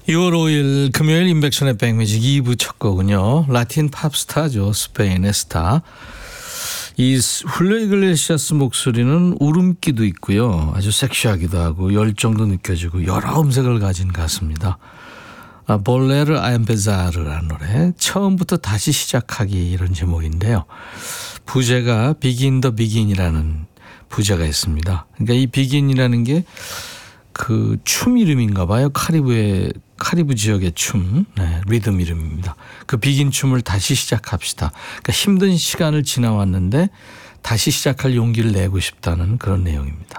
6월 5일 금요일 인백션의 백뮤직 2부 첫 곡은요. 라틴 팝스타죠. 스페인의 스타. 이 훌리오 이글레시아스 목소리는 울음기도 있고요. 아주 섹시하기도 하고 열정도 느껴지고 여러 음색을 가진 가수입니다. 볼레르 아 엠페자르라는 노래. 처음부터 다시 시작하기 이런 제목인데요. 부제가 비긴 더 비긴이라는 부제가 있습니다. 그러니까 이 비긴이라는 게 그 춤 이름인가 봐요. 카리브 지역의 춤, 네, 리듬 이름입니다. 그 비긴 춤을 다시 시작합시다. 그러니까 힘든 시간을 지나왔는데 다시 시작할 용기를 내고 싶다는 그런 내용입니다.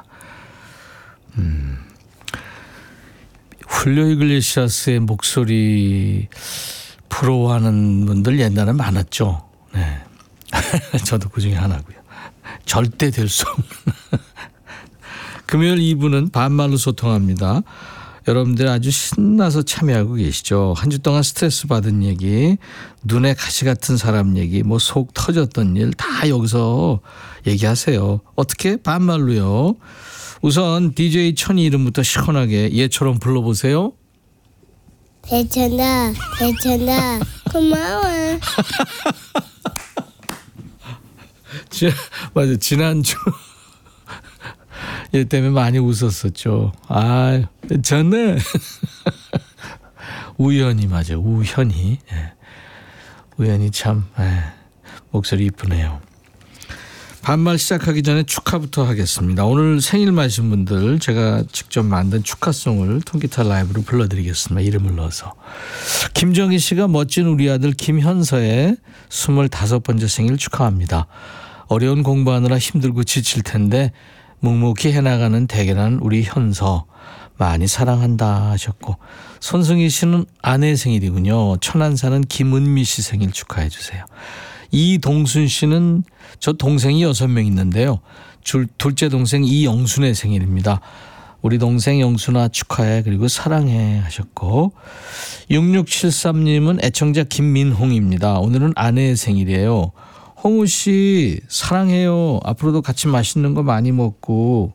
훌리오 이글레시아스의 목소리 부러워하는 분들 옛날에 많았죠. 네. 저도 그 중에 하나고요. 절대 될 수 없는. 금요일 2부는 반말로 소통합니다. 여러분들 아주 신나서 참여하고 계시죠. 한 주 동안 스트레스 받은 얘기, 눈에 가시 같은 사람 얘기, 뭐 속 터졌던 일 다 여기서 얘기하세요. 어떻게? 반말로요. 우선 DJ 천이 이름부터 시원하게 얘처럼 불러보세요. 대천아 고마워. 맞아, 지난주 얘 때문에 많이 웃었었죠. 아, 저는 우연히 맞아요. 우현이. 예. 우연히 참 목소리 이쁘네요. 반말 시작하기 전에 축하부터 하겠습니다. 오늘 생일 맞으신 분들 제가 직접 만든 축하송을 통기타 라이브로 불러드리겠습니다. 이름을 넣어서. 김정희 씨가 멋진 우리 아들 김현서의 25번째 생일 축하합니다. 어려운 공부하느라 힘들고 지칠 텐데 묵묵히 해나가는 대견한 우리 현서 많이 사랑한다 하셨고, 손승희 씨는 아내 생일이군요. 천안 사는 김은미 씨 생일 축하해 주세요. 이동순 씨는 저 동생이 6명 있는데요. 둘째 동생 이영순의 생일입니다. 우리 동생 영순아 축하해 그리고 사랑해 하셨고, 6673님은 애청자 김민홍입니다. 오늘은 아내의 생일이에요. 홍우 씨 사랑해요. 앞으로도 같이 맛있는 거 많이 먹고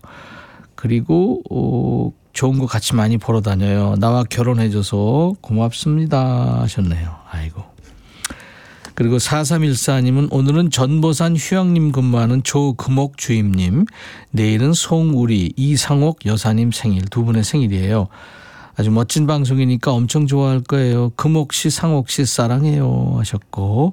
그리고 좋은 거 같이 많이 보러 다녀요. 나와 결혼해줘서 고맙습니다 하셨네요. 아이고. 그리고 4314님은 오늘은 전보산 휴양림 근무하는 조금옥 주임님, 내일은 송우리 이상옥 여사님 생일, 두 분의 생일이에요. 아주 멋진 방송이니까 엄청 좋아할 거예요. 금옥 씨 상옥 씨 사랑해요 하셨고,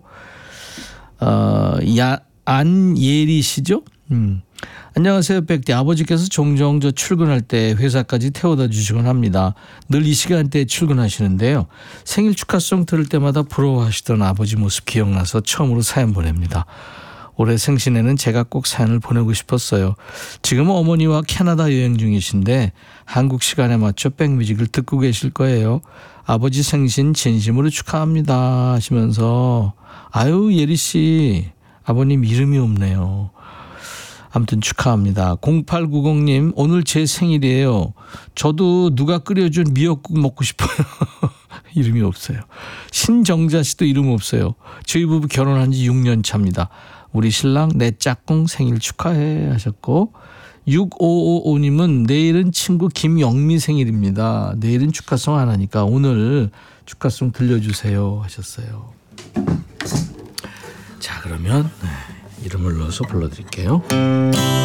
안예리 씨죠? 안녕하세요 백디. 아버지께서 종종 저 출근할 때 회사까지 태워다 주시곤 합니다. 늘 이 시간대에 출근하시는데요. 생일 축하송 들을 때마다 부러워하시던 아버지 모습 기억나서 처음으로 사연 보냅니다. 올해 생신에는 제가 꼭 사연을 보내고 싶었어요. 지금 어머니와 캐나다 여행 중이신데 한국 시간에 맞춰 백뮤직을 듣고 계실 거예요. 아버지 생신 진심으로 축하합니다 하시면서, 아유 예리씨 아버님 이름이 없네요. 아무튼 축하합니다. 0890님 오늘 제 생일이에요. 저도 누가 끓여준 미역국 먹고 싶어요. 이름이 없어요. 신정자 씨도 이름 없어요. 저희 부부 결혼한 지 6년 차입니다. 우리 신랑 내 짝꿍 생일 축하해 하셨고, 6555님은 내일은 친구 김영미 생일입니다. 내일은 축하송 안 하니까 오늘 축하송 들려주세요 하셨어요. 자, 그러면 이름을 넣어서 불러드릴게요.